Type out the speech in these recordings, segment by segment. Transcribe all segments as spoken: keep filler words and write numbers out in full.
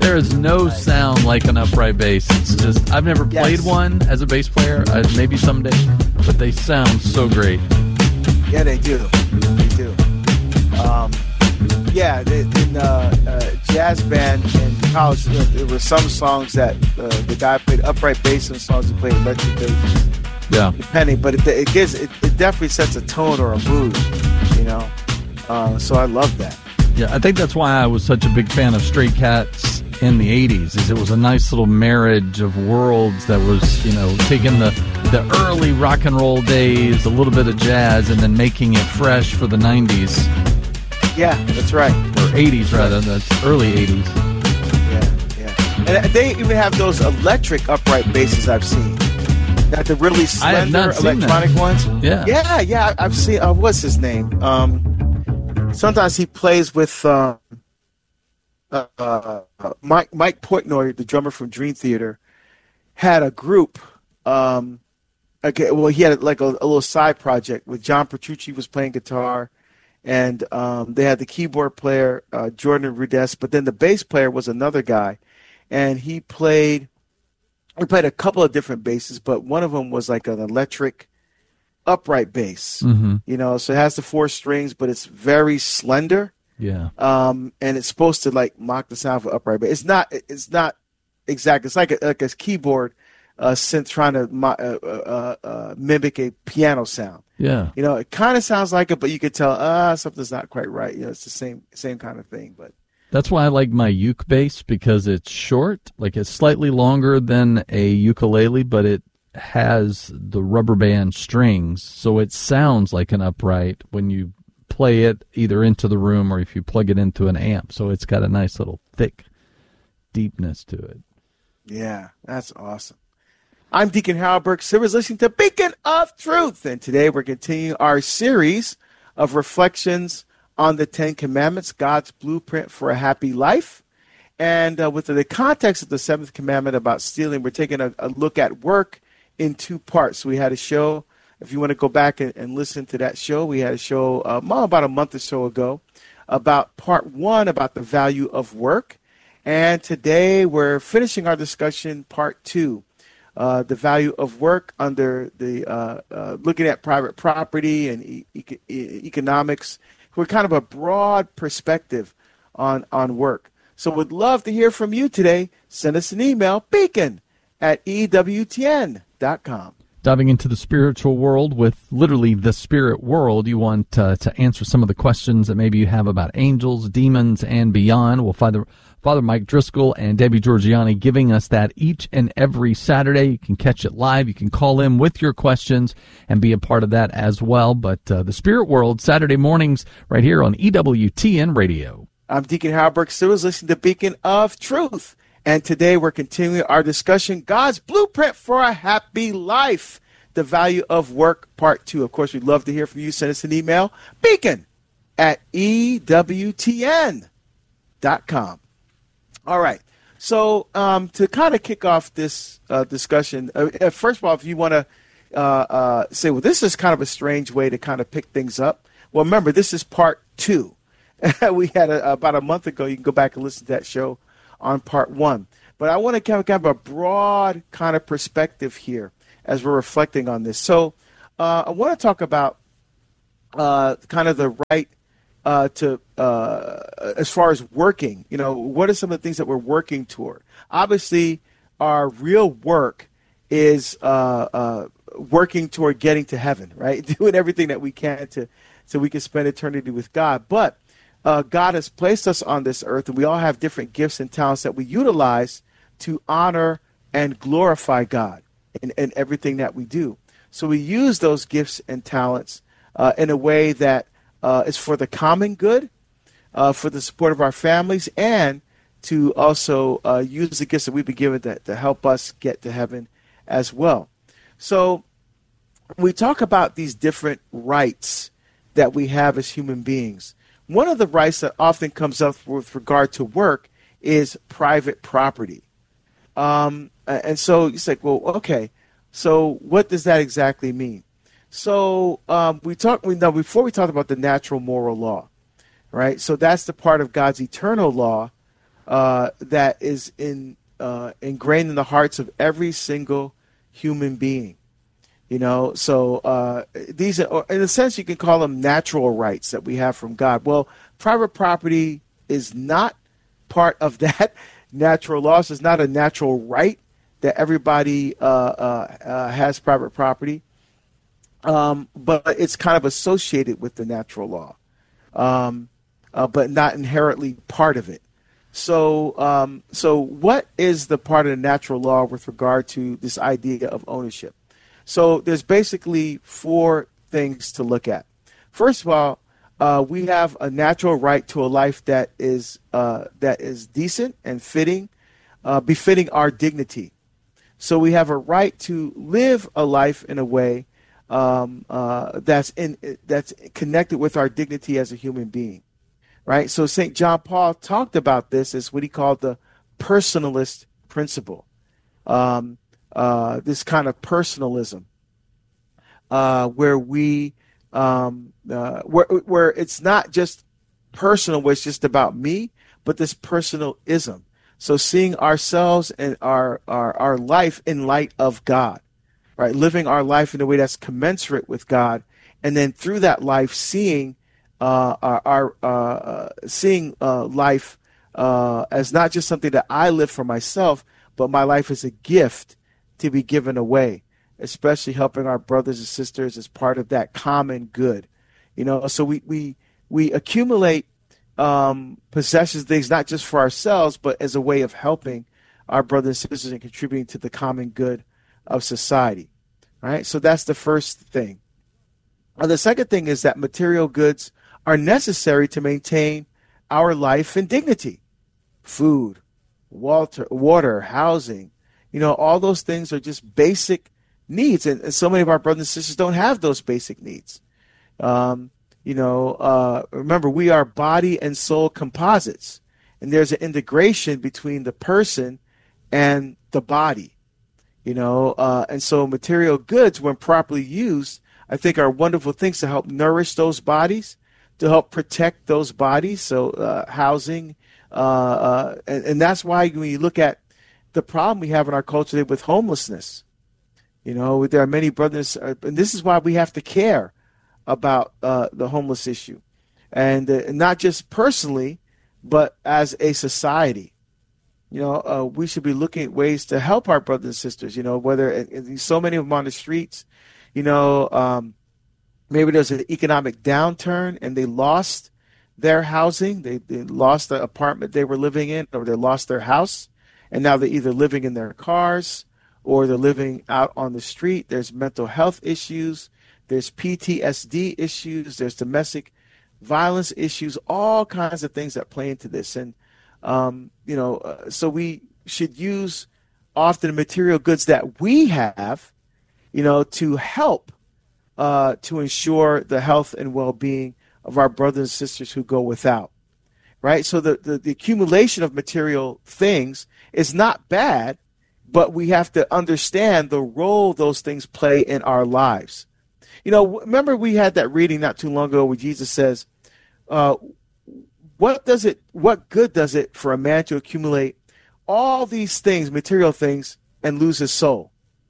There is no Nice. sound like an upright bass. It's just, I've never played Yes. one as a bass player, uh, maybe someday, but they sound so great. Yeah, they do. They do. Um, yeah, they, in uh, uh, jazz band in college, there, there were some songs that uh, the guy played upright bass, and songs he played electric bass, Yeah. depending. But it, it gives it, it definitely sets a tone or a mood, you know. Uh, so I love that. Yeah, I think that's why I was such a big fan of Stray Cats in the eighties, is it was a nice little marriage of worlds that was, you know, taking the, the early rock and roll days, a little bit of jazz, and then making it fresh for the nineties, Yeah, that's right. or eighties rather, that's early eighties. Yeah, yeah. And they even have those electric upright basses I've seen. Got the really I have slender not seen electronic that. ones. Yeah. Yeah, yeah. I've seen. Uh, what's his name? Um, sometimes he plays with uh, uh, uh, Mike Mike Portnoy, the drummer from Dream Theater, had a group. Um, okay, well, he had like a, a little side project with John Petrucci was playing guitar, and um, they had the keyboard player uh, Jordan Rudess, but then the bass player was another guy, and he played. He played a couple of different basses, but one of them was like an electric upright bass. Mm-hmm. You know, so it has the four strings, but it's very slender. Yeah. Um, and it's supposed to like mock the sound of an upright bass. It's not. It's not exact. It's like a, like a keyboard uh, synth trying to mo- uh, uh, uh, mimic a piano sound. Yeah. You know, it kind of sounds like it, but you could tell ah something's not quite right. You know, it's the same same kind of thing. But That's why I like my uke bass, because it's short, like it's slightly longer than a ukulele, but it has the rubber band strings, so it sounds like an upright when you play it either into the room or if you plug it into an amp. So it's got a nice little thick deepness to it. yeah, that's awesome. I'm Deacon Harold Burke Silvers, listening to Beacon of Truth, and today we're continuing our series of reflections on the Ten Commandments, God's blueprint for a happy life. And uh, with the context of the seventh commandment about stealing, we're taking a, a look at work in two parts. So we had a show, if you want to go back and, and listen to that show, we had a show uh, about a month or so ago about part one, about the value of work. And today we're finishing our discussion, part two, uh, the value of work under the uh, uh, looking at private property and e- e- economics. We're kind of a broad perspective on, on work. So we'd love to hear from you today. Send us an email, beacon at E W T N dot com. Diving into the spiritual world with literally the spirit world, you want uh, to answer some of the questions that maybe you have about angels, demons, and beyond. Well, Father, Father Mike Driscoll and Debbie Georgiani giving us that each and every Saturday. You can catch it live. You can call in with your questions and be a part of that as well. But uh, the spirit world, Saturday mornings right here on E W T N Radio. I'm Deacon Harold Burke Silvers, listening to Beacon of Truth. And today we're continuing our discussion, God's Blueprint for a Happy Life, the value of work, part two. Of course, we'd love to hear from you. Send us an email, beacon at E W T N dot com. All right. So um, to kind of kick off this uh, discussion, uh, first of all, if you want to uh, uh, say, well, this is kind of a strange way to kind of pick things up. Well, remember, this is part two. We had a, about a month ago. You can go back and listen to that show on part one. But I want to kind of have a broad kind of perspective here as we're reflecting on this. So uh, I want to talk about uh, kind of the right uh, to, uh, as far as working, you know, what are some of the things that we're working toward? Obviously, our real work is uh, uh, working toward getting to heaven, right? Doing everything that we can to so we can spend eternity with God. But uh, God has placed us on this earth, and we all have different gifts and talents that we utilize to honor and glorify God in, in everything that we do. So we use those gifts and talents uh, in a way that uh, is for the common good, uh, for the support of our families, and to also uh, use the gifts that we've been given to, to help us get to heaven as well. So we talk about these different rights that we have as human beings. One of the rights that often comes up with regard to work is private property. Um, and so it's like, well, okay, so what does that exactly mean? So um, we talked, we know before we talked about the natural moral law, right? So that's the part of God's eternal law uh, that is in uh, ingrained in the hearts of every single human being. You know, so uh, these are, in a sense, you can call them natural rights that we have from God. Well, private property is not part of that natural law. So it's not a natural right that everybody uh, uh, uh, has private property, um, but it's kind of associated with the natural law, um, uh, but not inherently part of it. So, um, so what is the part of the natural law with regard to this idea of ownership? So there's basically four things to look at. First of all, uh, we have a natural right to a life that is uh, that is decent and fitting, uh, befitting our dignity. So we have a right to live a life in a way um, uh, that's in that's connected with our dignity as a human being, right? So Saint John Paul talked about this as what he called the personalist principle. Um, Uh, this kind of personalism, uh, where we, um, uh, where where it's not just personal, where it's just about me, but this personalism. So seeing ourselves and our, our our life in light of God, right? Living our life in a way that's commensurate with God, and then through that life, seeing uh, our, our uh, seeing uh, life uh, as not just something that I live for myself, but my life is a gift to be given away, especially helping our brothers and sisters as part of that common good. You know, so we we we accumulate um, possessions, things not just for ourselves, but as a way of helping our brothers and sisters and contributing to the common good of society. Right? So that's the first thing. Uh, the second thing is that material goods are necessary to maintain our life and dignity. Food, water, water, housing. You know, all those things are just basic needs, and, and so many of our brothers and sisters don't have those basic needs. Um, you know, uh, remember, we are body and soul composites, and there's an integration between the person and the body. You know, uh, and so material goods, when properly used, I think are wonderful things to help nourish those bodies, to help protect those bodies. So uh, housing, uh, uh, and, and that's why when you look at the problem we have in our culture with homelessness, you know, there are many brothers, uh, and this is why we have to care about uh, the homeless issue, and uh, not just personally, but as a society. You know, uh, we should be looking at ways to help our brothers and sisters. You know, whether and so many of them on the streets, you know, um, maybe there's an economic downturn and they lost their housing, they, they lost the apartment they were living in, or they lost their house. And now they're either living in their cars or they're living out on the street. There's mental health issues. There's P T S D issues. There's domestic violence issues, all kinds of things that play into this. And, um, you know, uh, so we should use often the material goods that we have, you know, to help uh, to ensure the health and well-being of our brothers and sisters who go without. Right? So the, the, the accumulation of material things is not bad, but we have to understand the role those things play in our lives. You know, remember we had that reading not too long ago where Jesus says, uh, what does it, what good does it for a man to accumulate all these things, material things, and lose his soul?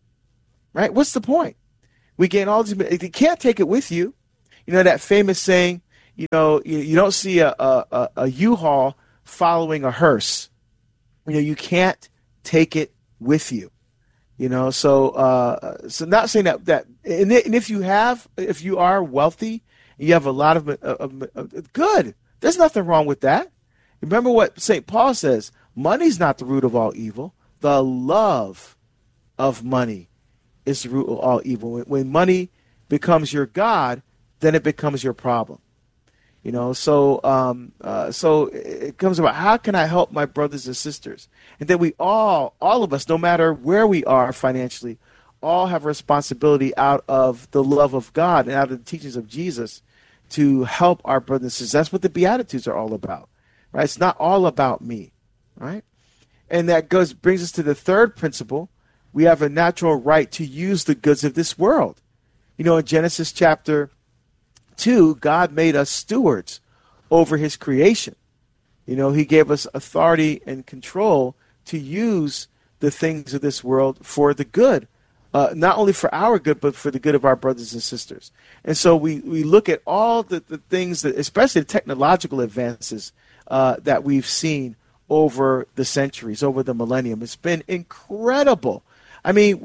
Right? What's the point? We gain all these, you can't take it with you. You know, that famous saying, you know, you, you don't see a, a, a U-Haul following a hearse. You know, you can't take it with you. You know, so uh, so not saying that that and, and if you have, if you are wealthy, you have a lot of, of, of good. There's nothing wrong with that. Remember what Saint Paul says: money's not the root of all evil. The love of money is the root of all evil. When, when money becomes your God, then it becomes your problem. You know, so um, uh, so it comes about how can I help my brothers and sisters? And then we all, all of us, no matter where we are financially, all have a responsibility out of the love of God and out of the teachings of Jesus to help our brothers and sisters. That's what the Beatitudes are all about, right? It's not all about me, right? And that goes brings us to the third principle. We have a natural right to use the goods of this world. You know, in Genesis chapter two, God made us stewards over his creation. You know, he gave us authority and control to use the things of this world for the good, uh, not only for our good, but for the good of our brothers and sisters. And so we, we look at all the, the things that, especially the technological advances uh, that we've seen over the centuries, over the millennium. It's been incredible. I mean,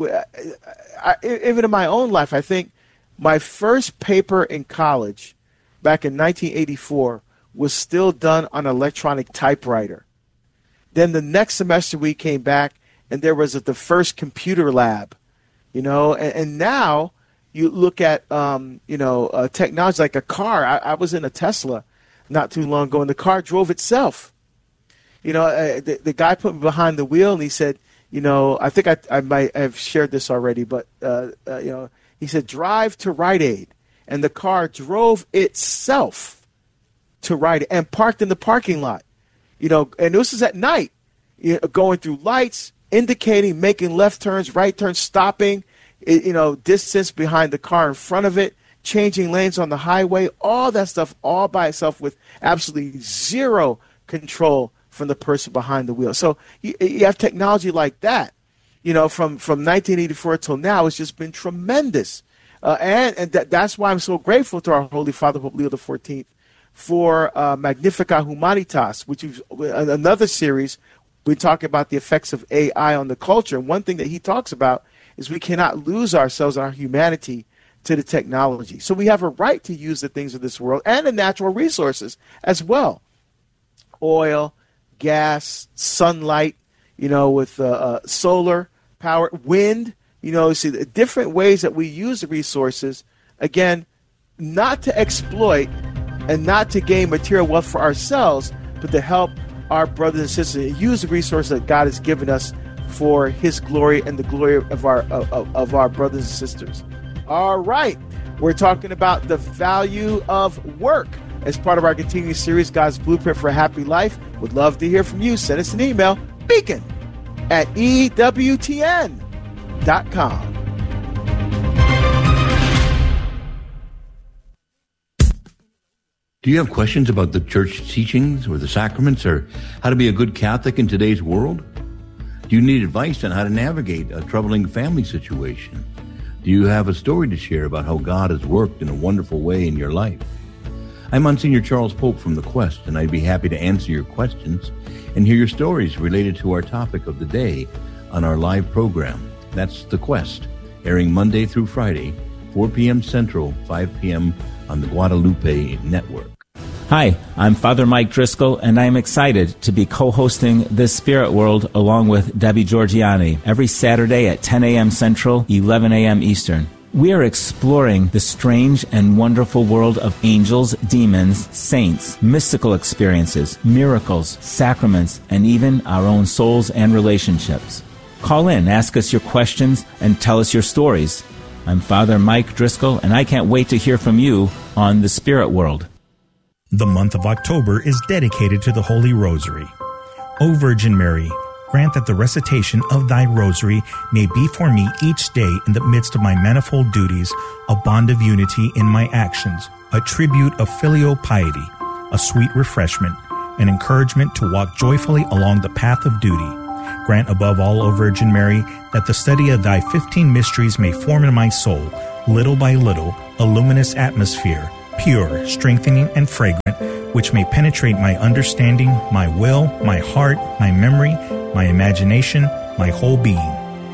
I, even in my own life, I think my first paper in college back in nineteen eighty-four was still done on an electronic typewriter. Then the next semester we came back and there was a, the first computer lab, you know, and, and now you look at, um, you know, uh, technology like a car. I, I was in a Tesla not too long ago and the car drove itself. You know, uh, the, the guy put me behind the wheel and he said, you know, I think I, I might have shared this already, but, uh, uh, you know, he said, drive to Rite Aid. And the car drove itself to Rite Aid and parked in the parking lot. You know, and this is at night, you know, going through lights, indicating, making left turns, right turns, stopping, you know, distance behind the car in front of it, changing lanes on the highway, all that stuff all by itself with absolutely zero control from the person behind the wheel. So you, you have technology like that, you know, from, from nineteen eighty-four till now. It's just been tremendous. Uh, and and that, that's why I'm so grateful to our Holy Father, Pope Leo the fourteenth, for uh, Magnificat Humanitas, which is another series. We talk about the effects of A I on the culture. And one thing that he talks about is we cannot lose ourselves, our humanity, to the technology. So we have a right to use the things of this world and the natural resources as well. Oil, gas, sunlight, you know, with uh, uh, solar power, wind, you know, see the different ways that we use the resources, again, not to exploit and not to gain material wealth for ourselves, but to help our brothers and sisters use the resources that God has given us for his glory and the glory of our of, of our brothers and sisters. All right. We're talking about the value of work as part of our continuing series, God's Blueprint for a Happy Life. Would love to hear from you. Send us an email, beacon at E W T N dot com. Do you have questions about the church teachings or the sacraments or how to be a good Catholic in today's world? Do you need advice on how to navigate a troubling family situation? Do you have a story to share about how God has worked in a wonderful way in your life? I'm Monsignor Charles Pope from The Quest, and I'd be happy to answer your questions and hear your stories related to our topic of the day on our live program. That's The Quest, airing Monday through Friday, four p.m. Central, five p.m. on the Guadalupe Network. Hi, I'm Father Mike Driscoll, and I'm excited to be co-hosting This Spirit World along with Debbie Georgianni every Saturday at ten a.m. Central, eleven a.m. Eastern. We are exploring the strange and wonderful world of angels, demons, saints, mystical experiences, miracles, sacraments, and even our own souls and relationships. Call in, ask us your questions, and tell us your stories. I'm Father Mike Driscoll, and I can't wait to hear from you on The Spirit World. The month of October is dedicated to the Holy Rosary. O Virgin Mary, grant that the recitation of thy rosary may be for me each day in the midst of my manifold duties, a bond of unity in my actions, a tribute of filial piety, a sweet refreshment, an encouragement to walk joyfully along the path of duty. Grant above all, O Virgin Mary, that the study of thy fifteen mysteries may form in my soul, little by little, a luminous atmosphere, pure, strengthening, and fragrant, which may penetrate my understanding, my will, my heart, my memory, my imagination, my whole being.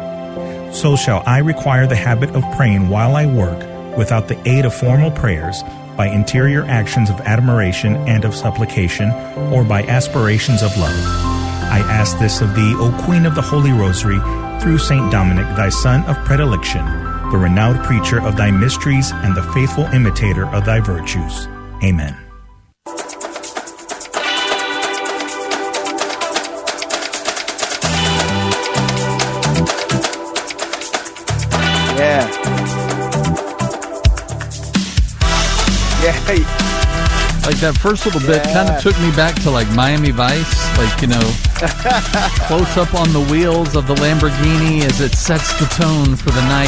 So shall I require the habit of praying while I work, without the aid of formal prayers, by interior actions of admiration and of supplication, or by aspirations of love. I ask this of thee, O Queen of the Holy Rosary, through Saint Dominic, thy son of predilection, the renowned preacher of thy mysteries and the faithful imitator of thy virtues. Amen. Yeah. Yeah. Like that first little bit Yeah. kind of took me back to like Miami Vice, like, you know, close up on the wheels of the Lamborghini as it sets the tone for the night.